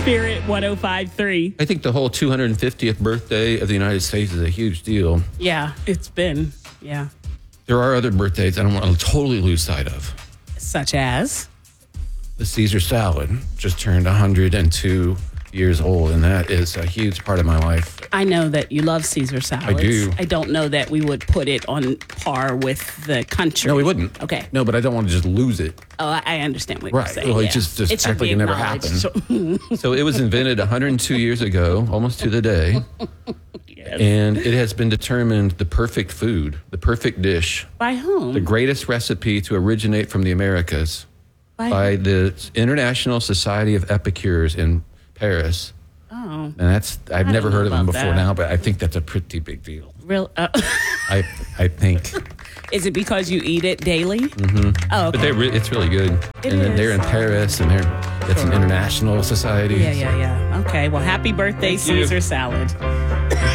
Spirit 105.3. I think the whole 250th birthday of the United States is a huge deal. Yeah, it's been. Yeah. There are other birthdays I don't want to totally lose sight of. Such as? The Caesar salad just turned 102 years old, and that is a huge part of my life. I know that you love Caesar salads. I do. I don't know that we would put it on par with the country. No, we wouldn't. Okay. No, but I don't want to just lose it. Oh, I understand what you're saying. Well, yeah. just It should act like be it never acknowledged. happened. So it was invented 102 years ago, almost to the day. Yes. And it has been determined the perfect food, the perfect dish, By whom? the greatest recipe to originate from the Americas by whom? the International Society of Epicures in Paris. Oh. And I've never know heard of them about before that. now, but I think that's a pretty big deal. Real? I think. Is it because you eat it daily? Mm-hmm. Oh, okay. But it's really good. It and then is. they're in Paris, and it's an international society. Yeah. Okay. Well, happy birthday, Thank you. Caesar salad.